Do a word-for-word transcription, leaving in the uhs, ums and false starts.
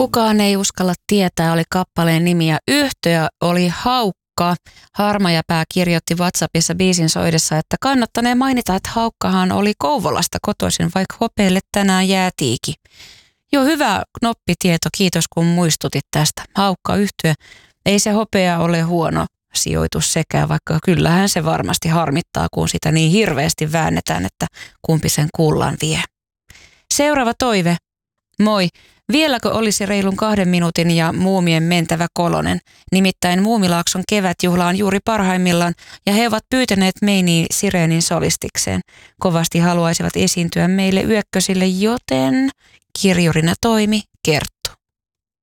Kukaan ei uskalla tietää oli kappaleen nimi ja yhtye oli Haukka. Harmajapää kirjoitti WhatsAppissa biisin soidessa, että kannattanee mainita, että Haukkahan oli Kouvolasta kotoisin, vaikka hopeelle tänään jäätiikin. Joo, hyvä knoppitieto, kiitos kun muistutit tästä. Haukka yhtye, ei se hopea ole huono sijoitus sekään, vaikka kyllähän se varmasti harmittaa, kun sitä niin hirveästi väännetään, että kumpi sen kullan vie. Seuraava toive. Moi. Vieläkö olisi reilun kahden minuutin ja muumien mentävä kolonen? Nimittäin Muumilaakson kevätjuhla on juuri parhaimmillaan ja he ovat pyytäneet Meiniin Sireenin solistikseen. Kovasti haluaisivat esiintyä meille yökkösille, joten kirjurina toimi Kerttu.